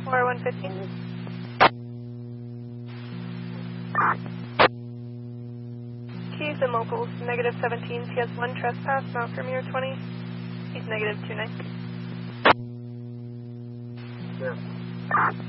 115. Keys and locals, negative 17. He has 1 trespass, Mount Vermeer 20. He's negative 29. Yeah.